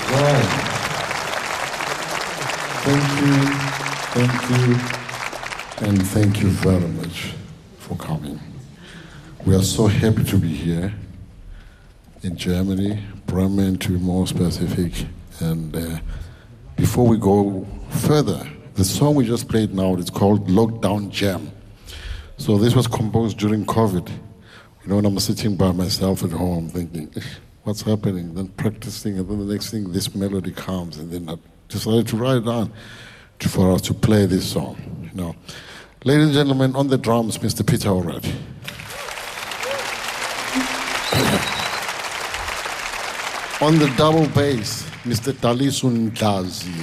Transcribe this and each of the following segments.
Right. And thank you very much for coming. We are so happy to be here in Germany, Bremen to be more specific. And before we go further, the song we just played now is called Lockdown Jam. So this was composed during COVID. You know, when I'm sitting by myself at home thinking, what's happening? Then practicing, and then the next thing, this melody comes, and then I decided to write it down for us to play this song. You know, ladies and gentlemen, on the drums, Mr. Peter O'Reilly. On the double bass, Mr. Dalisun Ndlazi.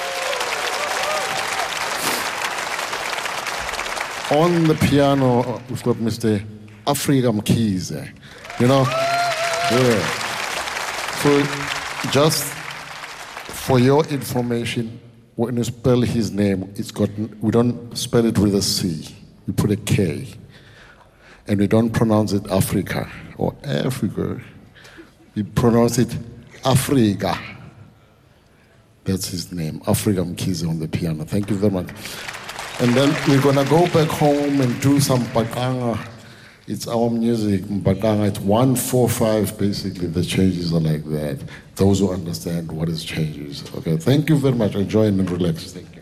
On the piano, we've got Mr. Afrika Mkhize. You know? Yeah. So, just for your information, when you spell his name, we don't spell it with a C. We put a K. And we don't pronounce it Africa or Africa. We pronounce it Afrika. That's his name, Afrika Mkhize on the piano. Thank you very much. And then we're gonna go back home and do some Mbaqanga. It's our music, Mbaqanga. It's 1-4-5, basically. The changes are like that. Those who understand what is changes. Okay, thank you very much. Enjoy and relax. Thank you.